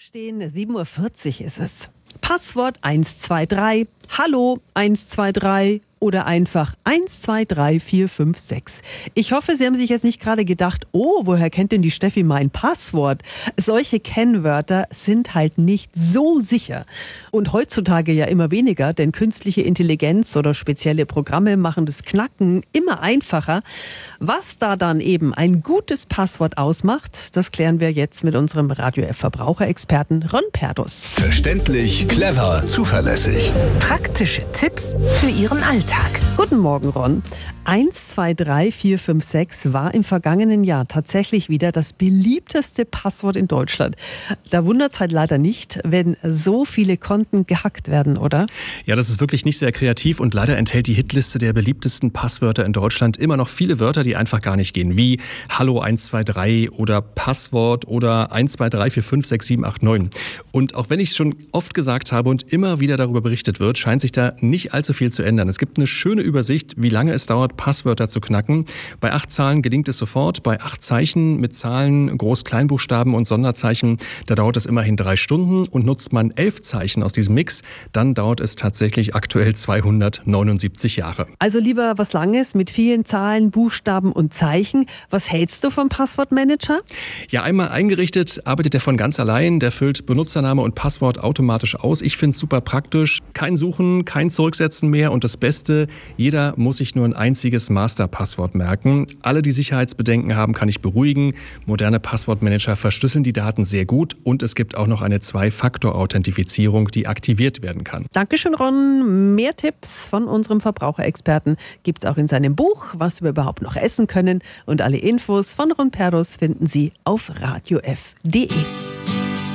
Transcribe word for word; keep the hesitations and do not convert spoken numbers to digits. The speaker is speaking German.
Aufstehen, sieben Uhr vierzig ist es. Passwort eins zwei drei, Hallo eins zwei drei oder einfach eins zwei drei vier fünf sechs. Ich hoffe, Sie haben sich jetzt nicht gerade gedacht, oh, woher kennt denn die Steffi mein Passwort? Solche Kennwörter sind halt nicht so sicher. Und heutzutage ja immer weniger, denn künstliche Intelligenz oder spezielle Programme machen das Knacken immer einfacher. Was da dann eben ein gutes Passwort ausmacht, das klären wir jetzt mit unserem Radio F Verbraucherexperten Ron Perdus. Verständlich, clever, zuverlässig. Praktische Tipps für Ihren Alltag. Guten Morgen, Ron. eins zwei drei vier fünf sechs war im vergangenen Jahr tatsächlich wieder das beliebteste Passwort in Deutschland. Da wundert es halt leider nicht, wenn so viele Konten gehackt werden, oder? Ja, das ist wirklich nicht sehr kreativ und leider enthält die Hitliste der beliebtesten Passwörter in Deutschland immer noch viele Wörter, die einfach gar nicht gehen, wie Hallo eins zwei drei oder Passwort oder eins zwei drei vier fünf sechs sieben acht neun. Und auch wenn ich es schon oft gesagt habe und immer wieder darüber berichtet wird, scheint sich da nicht allzu viel zu ändern. Es gibt eine schöne Übersicht, wie lange es dauert, Passwörter zu knacken. Bei acht Zahlen gelingt es sofort. Bei acht Zeichen mit Zahlen, Groß-Kleinbuchstaben und Sonderzeichen, da dauert es immerhin drei Stunden. Und nutzt man elf Zeichen aus diesem Mix, dann dauert es tatsächlich aktuell zweihundertneunundsiebzig Jahre. Also lieber was Langes mit vielen Zahlen, Buchstaben und Zeichen. Was hältst du vom Passwortmanager? Ja, einmal eingerichtet, arbeitet er von ganz allein. Der füllt Benutzername und Passwort automatisch aus. Ich finde es super praktisch. Kein Suchen, kein Zurücksetzen mehr. Und das Beste, jeder muss sich nur ein einziges Masterpasswort merken. Alle, die Sicherheitsbedenken haben, kann ich beruhigen. Moderne Passwortmanager verschlüsseln die Daten sehr gut und es gibt auch noch eine Zwei-Faktor-Authentifizierung, die aktiviert werden kann. Dankeschön, Ron. Mehr Tipps von unserem Verbraucherexperten gibt es auch in seinem Buch, was wir überhaupt noch essen können. Und alle Infos von Ron Perdus finden Sie auf radio f punkt de.